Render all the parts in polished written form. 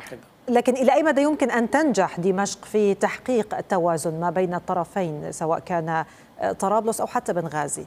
واحدة. لكن إلى أي مدى يمكن أن تنجح دمشق في تحقيق التوازن ما بين الطرفين سواء كان طرابلس أو حتى بنغازي؟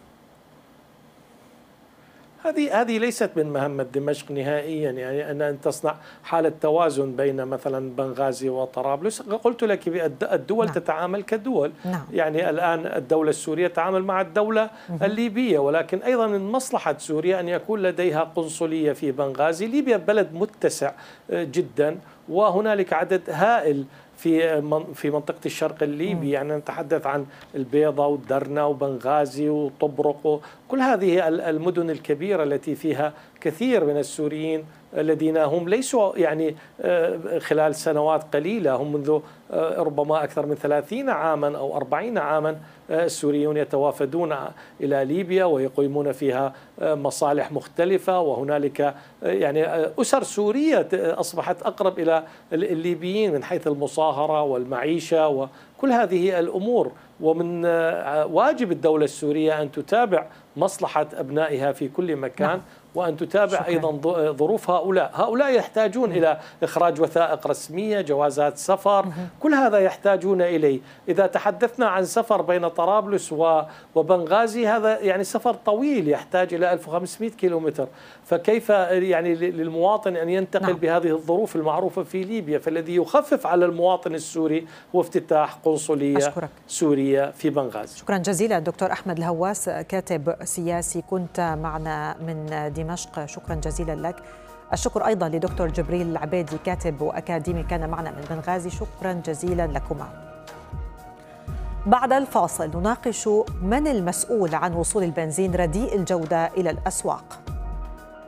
هذه ليست من مهمة دمشق نهائيا، يعني أن تصنع حالة توازن بين مثلا بنغازي وطرابلس. قلت لك الدول تتعامل كدول. يعني الآن الدولة السورية تتعامل مع الدولة الليبية، ولكن أيضا من مصلحة سوريا أن يكون لديها قنصلية في بنغازي. ليبيا بلد متسع جدا وهنالك عدد هائل في منطقة الشرق الليبي، يعني نتحدث عن البيضة والدرنا وبنغازي وطبرق، كل هذه المدن الكبيرة التي فيها كثير من السوريين الذين هم ليسوا يعني خلال سنوات قليلة، هم منذ ربما أكثر من 30 عاما أو 40 عاما السوريون يتوافدون إلى ليبيا ويقيمون فيها مصالح مختلفة، وهنالك يعني أسر سورية أصبحت أقرب إلى الليبيين من حيث المصاهرة والمعيشة وكل هذه الأمور. ومن واجب الدولة السورية أن تتابع مصلحة أبنائها في كل مكان وأن تتابع أيضا ظروف هؤلاء يحتاجون إلى إخراج وثائق رسمية، جوازات سفر، كل هذا يحتاجون إليه. إذا تحدثنا عن سفر بين طرابلس وبنغازي هذا يعني سفر طويل يحتاج إلى 1500 كيلومتر، فكيف يعني للمواطن أن ينتقل بهذه الظروف المعروفة في ليبيا؟ فالذي يخفف على المواطن السوري هو افتتاح قنصلية سورية في بنغازي. شكرا جزيلا دكتور أحمد الهواس، كاتب سياسي كنت معنا من دمشق، شكرا جزيلا لك. الشكر أيضا لدكتور جبريل العبيدي كاتب وأكاديمي كان معنا من بنغازي، شكرا جزيلا لكما. بعد الفاصل نناقش من المسؤول عن وصول البنزين رديء الجودة إلى الأسواق.